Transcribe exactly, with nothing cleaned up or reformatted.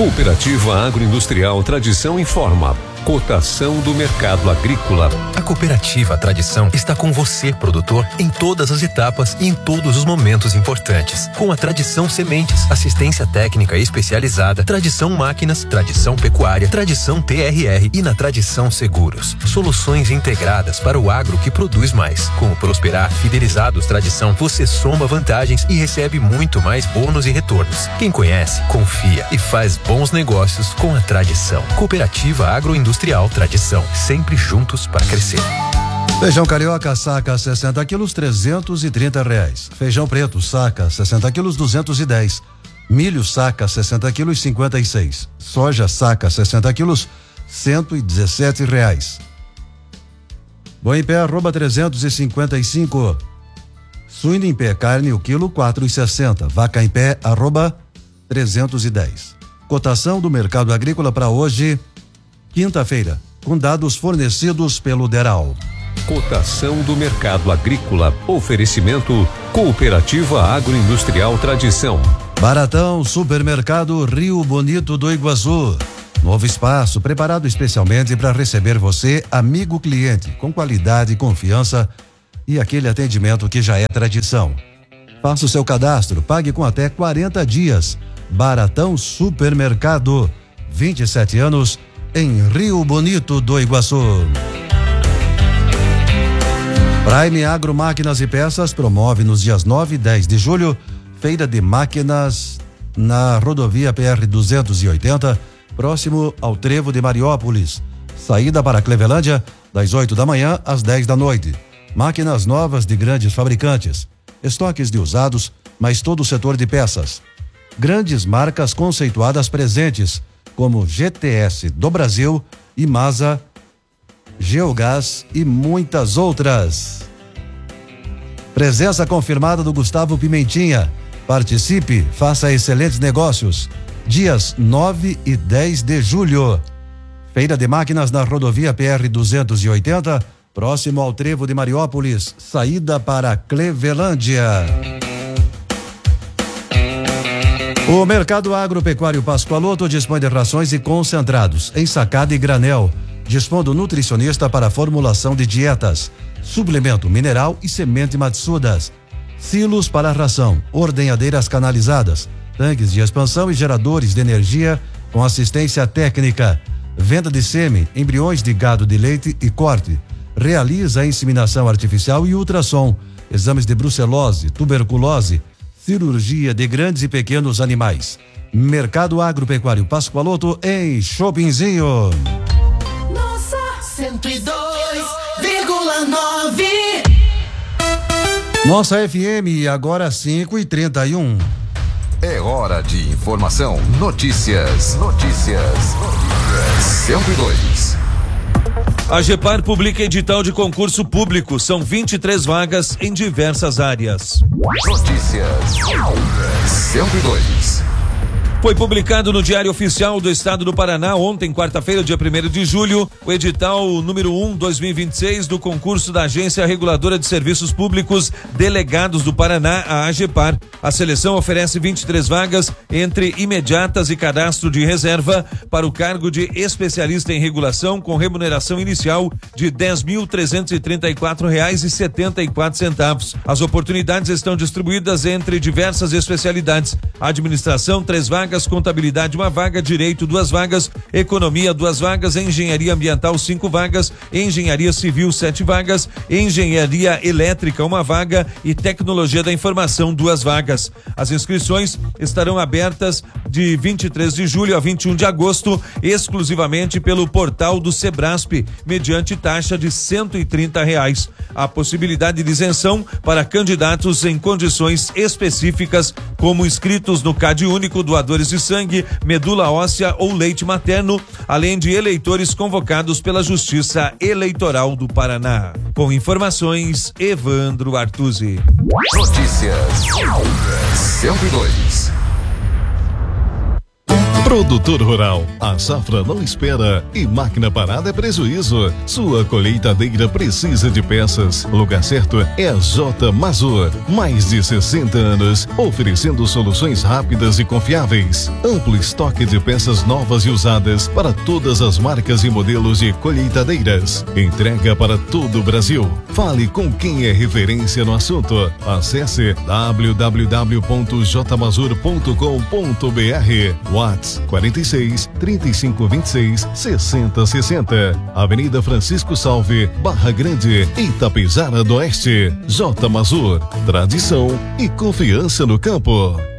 Cooperativa Agroindustrial Tradição informa. Cotação do mercado agrícola. A Cooperativa Tradição está com você, produtor, em todas as etapas e em todos os momentos importantes. Com a Tradição Sementes, assistência técnica especializada, Tradição Máquinas, Tradição Pecuária, Tradição T R R e na Tradição Seguros. Soluções integradas para o agro que produz mais. Com o Prosperar Fidelizados Tradição, você soma vantagens e recebe muito mais bônus e retornos. Quem conhece, confia e faz bons negócios com a Tradição. Cooperativa Agroindustrial Industrial Tradição, sempre juntos para crescer. Feijão carioca, saca sessenta quilos, trezentos e trinta reais. Feijão preto, saca sessenta quilos, duzentos e dez. Milho, saca sessenta quilos, cinquenta e seis. Soja, saca sessenta quilos, cento e dezessete reais. Boi em pé, arroba trezentos e cinquenta e cinco. Suíno em pé, carne, o quilo, quatro e sessenta. Vaca em pé, arroba trezentos e dez. Cotação do mercado agrícola para hoje, quinta-feira, com dados fornecidos pelo Deral. Cotação do mercado agrícola. Oferecimento Cooperativa Agroindustrial Tradição. Baratão Supermercado Rio Bonito do Iguaçu. Novo espaço preparado especialmente para receber você, amigo cliente, com qualidade, confiança e aquele atendimento que já é tradição. Faça o seu cadastro, pague com até quarenta dias. Baratão Supermercado, vinte e sete anos, em Rio Bonito do Iguaçu. Prime Agro Máquinas e Peças promove nos dias nove e dez de julho feira de máquinas na rodovia P R duzentos e oitenta, próximo ao Trevo de Mariópolis. Saída para Clevelândia das oito da manhã às dez da noite. Máquinas novas de grandes fabricantes, estoques de usados, mas todo o setor de peças. Grandes marcas conceituadas presentes, como G T S do Brasil, Imasa, Geogás e muitas outras. Presença confirmada do Gustavo Pimentinha. Participe, faça excelentes negócios. Dias nove e dez de julho. Feira de máquinas na rodovia P R duzentos e oitenta, próximo ao Trevo de Mariópolis, saída para Clevelândia. O Mercado Agropecuário Pascoaloto dispõe de rações e concentrados, ensacado e granel. Dispõe do nutricionista para formulação de dietas, suplemento mineral e semente Matsudas. Silos para ração, ordenhadeiras canalizadas, tanques de expansão e geradores de energia com assistência técnica. Venda de sêmen, embriões de gado de leite e corte. Realiza a inseminação artificial e ultrassom, exames de brucelose, tuberculose, cirurgia de grandes e pequenos animais. Mercado Agropecuário Pascoaloto em Shoppingzinho. Nossa, cento e dois vírgula nove. Nossa F M, agora cinco e trinta e um. É hora de informação. Notícias. Notícias. cento e dois. A Agepar publica edital de concurso público. São vinte e três vagas em diversas áreas. Notícias. cento e dois. Foi publicado no Diário Oficial do Estado do Paraná ontem, quarta-feira, dia primeiro de julho, o edital número um, dois mil e vinte e seis do concurso da Agência Reguladora de Serviços Públicos Delegados do Paraná, a Agepar. A seleção oferece vinte e três vagas entre imediatas e cadastro de reserva para o cargo de especialista em regulação com remuneração inicial de dez mil trezentos e trinta e quatro reais e setenta e quatro centavos. As oportunidades estão distribuídas entre diversas especialidades: administração, três vagas, contabilidade, uma vaga, direito, duas vagas, economia, duas vagas, engenharia ambiental, cinco vagas, engenharia civil, sete vagas, engenharia elétrica, uma vaga e tecnologia da informação, duas vagas. As inscrições estarão abertas de vinte e três de julho a vinte e um de agosto, exclusivamente pelo portal do Sebrasp, mediante taxa de cento e trinta reais. A possibilidade de isenção para candidatos em condições específicas, como inscritos no CAD único, doadores de sangue, medula óssea ou leite materno, além de eleitores convocados pela Justiça Eleitoral do Paraná. Com informações, Evandro Artuzzi. Notícias cento e dois. Produtor rural, a safra não espera e máquina parada é prejuízo. Sua colheitadeira precisa de peças. O lugar certo é a J Mazur. Mais de sessenta anos, oferecendo soluções rápidas e confiáveis. Amplo estoque de peças novas e usadas para todas as marcas e modelos de colheitadeiras. Entrega para todo o Brasil. Fale com quem é referência no assunto. Acesse w w w ponto j mazur ponto com ponto b r. WhatsApp quarenta e seis, trinta e cinco, vinte e seis, sessenta, sessenta. Avenida Francisco Salve, Barra Grande, Itapejara do Oeste. J Mazur, tradição e confiança no campo.